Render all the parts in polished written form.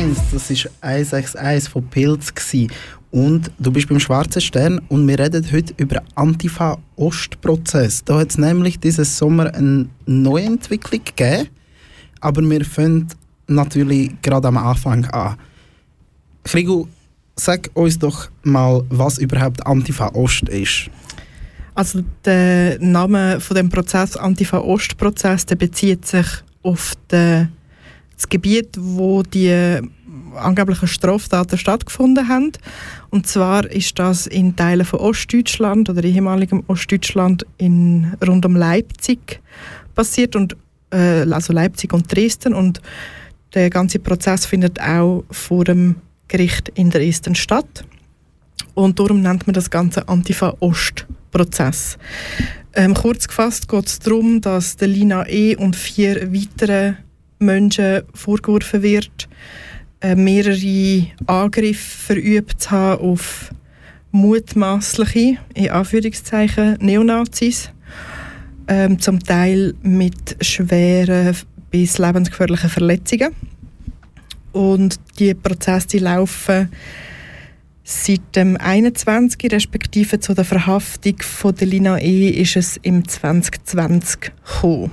101, das war 161 von Pilz. Und du bist beim Schwarzen Stern und wir reden heute über den Antifa-Ost-Prozess. Da hat es nämlich diesen Sommer eine Neuentwicklung gegeben, aber wir fangen natürlich gerade am Anfang an. Krigu, sag uns doch mal, was überhaupt Antifa-Ost ist. Also der Name von dem Prozess, Antifa-Ost-Prozess, der bezieht sich auf das Gebiet, wo die angeblichen Straftaten stattgefunden haben. Und zwar ist das in Teilen von Ostdeutschland oder ehemaligem Ostdeutschland rund um Leipzig passiert, also Leipzig und Dresden. Und der ganze Prozess findet auch vor dem Gericht in Dresden statt. Und darum nennt man das Ganze Antifa-Ost-Prozess. Kurz gefasst geht es darum, dass der Lina E. und 4 weitere Menschen vorgeworfen wird, mehrere Angriffe verübt zu haben auf mutmaßliche, in Anführungszeichen, Neonazis, zum Teil mit schweren bis lebensgefährlichen Verletzungen. Und die Prozesse laufen seit dem 21. respektive zu der Verhaftung von der Lina E. ist es im 2020 gekommen.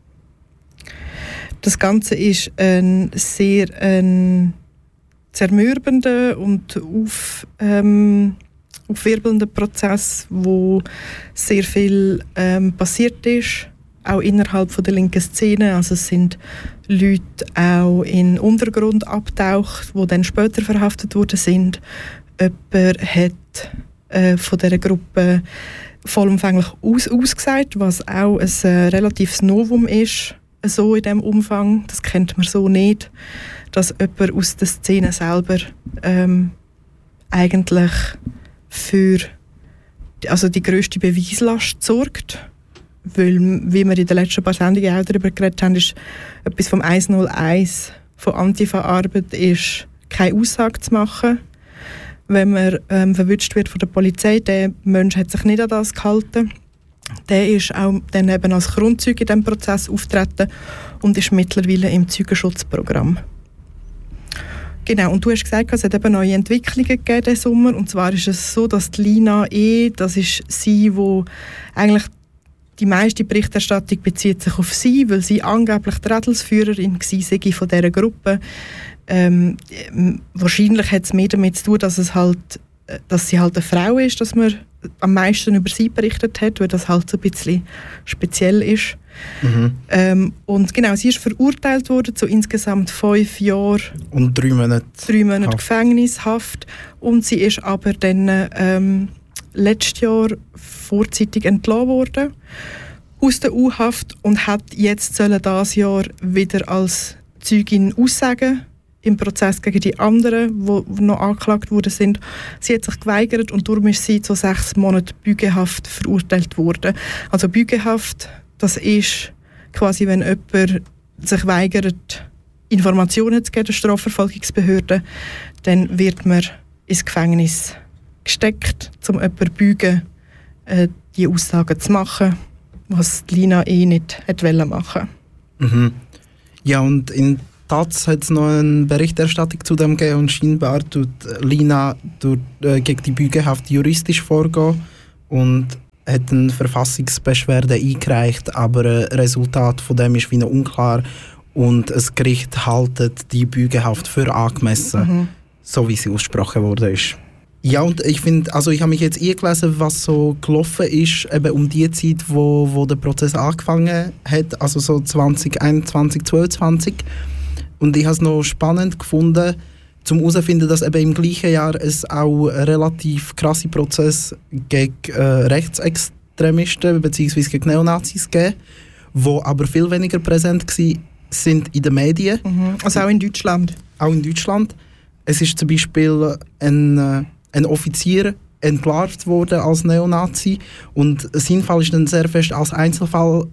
Das Ganze ist ein sehr zermürbender und aufwirbelnder Prozess, wo sehr viel passiert ist, auch innerhalb von der linken Szene. Also es sind Leute auch in Untergrund abgetaucht, die dann später verhaftet worden sind. Jemand hat von dieser Gruppe vollumfänglich ausgesagt, was auch ein relatives Novum ist, so in diesem Umfang. Das kennt man so nicht, dass jemand aus der Szene selber eigentlich für die grösste Beweislast sorgt. Weil, wie wir in den letzten paar Sendungen auch darüber geredet haben, ist etwas vom 101 von Antifa-Arbeit ist, keine Aussage zu machen. Wenn man verwünscht wird von der Polizei, der Mensch hat sich nicht an das gehalten. Der ist auch dann eben als Kronzeuge in diesem Prozess auftreten und ist mittlerweile im Zeugenschutzprogramm. Genau, und du hast gesagt, es hat eben neue Entwicklungen gegeben diesen Sommer. Und zwar ist es so, dass die Lina E., das ist sie, die eigentlich die meiste Berichterstattung bezieht sich auf sie, weil sie angeblich die Rädelsführerin war von dieser Gruppe. Wahrscheinlich hat es mehr damit zu tun, dass sie halt eine Frau ist, dass man am meisten über sie berichtet hat, weil das halt so ein bisschen speziell ist. Mhm. Und genau, sie ist verurteilt worden zu insgesamt 5 Jahren und 3 Monate Gefängnishaft. Und sie ist aber dann letztes Jahr vorzeitig entlassen worden aus der U-Haft und hat jetzt dieses Jahr wieder als Zeugin aussagen im Prozess gegen die anderen, die noch angeklagt worden sind. Sie hat sich geweigert und darum ist sie zu 6 Monaten Bügehaft verurteilt worden. Also Bügehaft, das ist quasi, wenn jemand sich weigert, Informationen zu geben der Strafverfolgungsbehörde, dann wird man ins Gefängnis gesteckt, um jemanden bügen, die Aussagen zu machen, was Lina nicht machen wollte. Mhm. Ja, und in Taz hat es noch eine Berichterstattung zu dem gegeben und scheinbar tut Lina gegen die Bügehaft juristisch vorgehen und hat eine Verfassungsbeschwerde eingereicht, aber das Resultat von dem ist wie noch unklar und das Gericht haltet die Bügehaft für angemessen, so wie sie ausgesprochen wurde. Ja, und ich finde, also ich habe mich jetzt eingelesen, was so gelaufen ist, eben um die Zeit, wo der Prozess angefangen hat, also so 2021, 2022. Und ich habe es noch spannend gefunden, zum herauszufinden, dass eben im gleichen Jahr es auch relativ krasse Prozesse gegen Rechtsextremisten bzw. gegen Neonazis gegeben, die aber viel weniger präsent sind in den Medien. Also auch in Deutschland? Auch in Deutschland. Es ist zum Beispiel ein Offizier entlarvt worden als Neonazi und sein Fall ist dann sehr fest als Einzelfall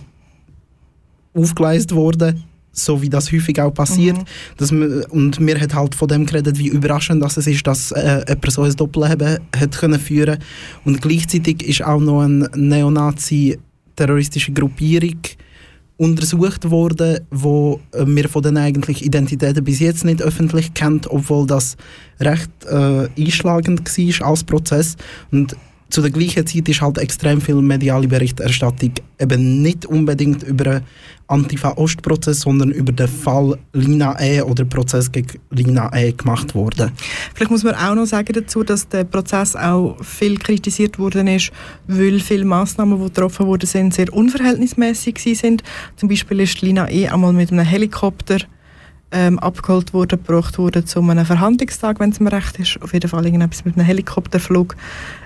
aufgeleistet worden, so wie das häufig auch passiert. Und mir hat halt von dem geredet, wie überraschend das ist, dass jemand so ein Doppelleben hat können führen. Und gleichzeitig ist auch noch eine Neonazi-terroristische Gruppierung untersucht worden, wo wir von den eigentlich Identitäten bis jetzt nicht öffentlich kennt, obwohl das recht einschlagend war als Prozess. Und zu der gleichen Zeit ist halt extrem viel mediale Berichterstattung eben nicht unbedingt über einen Antifa-Ost-Prozess, sondern über den Fall Lina E. oder Prozess gegen Lina E. gemacht worden. Vielleicht muss man auch noch sagen dazu, dass der Prozess auch viel kritisiert worden ist, weil viele Massnahmen, die getroffen worden sind, sehr unverhältnismäßig sind. Zum Beispiel ist Lina E. einmal mit einem Helikopter abgeholt worden, gebracht worden zu einem Verhandlungstag, wenn es mir recht ist. Auf jeden Fall irgendetwas mit einem Helikopterflug.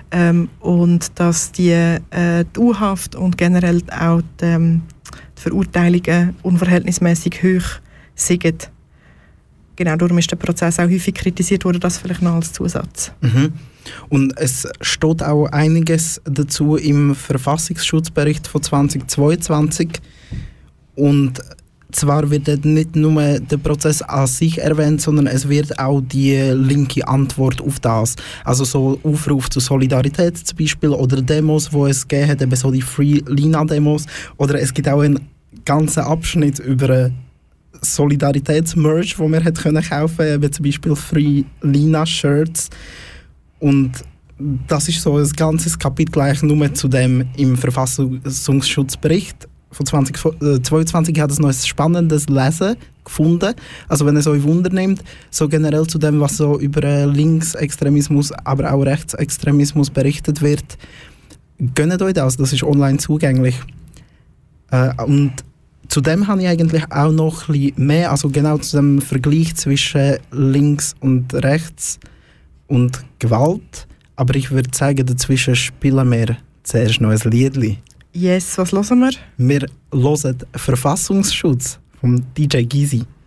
Und dass die U-Haft und generell auch die Verurteilungen unverhältnismäßig hoch sind. Genau, darum ist der Prozess auch häufig kritisiert worden, das vielleicht noch als Zusatz. Mhm. Und es steht auch einiges dazu im Verfassungsschutzbericht von 2022. Und zwar wird dort nicht nur der Prozess an sich erwähnt, sondern es wird auch die linke Antwort auf das. Also so Aufruf zur Solidarität zum Beispiel oder Demos, wo es gegeben hat, eben so die Free Lina-Demos. Oder es gibt auch einen ganzen Abschnitt über Solidaritätsmerch, wo man kaufen konnte, eben zum Beispiel Free Lina-Shirts. Und das ist so ein ganzes Kapitel eigentlich nur zu dem im Verfassungsschutzbericht. Von 2022 hat es noch ein spannendes Lesen gefunden. Also wenn ihr euch Wunder nimmt, so generell zu dem, was so über Linksextremismus, aber auch Rechtsextremismus berichtet wird, gönnt euch das ist online zugänglich. Und zu dem habe ich eigentlich auch noch ein bisschen mehr, also genau zu dem Vergleich zwischen links und rechts und Gewalt. Aber ich würde sagen, dazwischen spielen wir zuerst noch ein Liedli. Yes, was hören wir? Wir hören Verfassungsschutz vom DJ Gysi.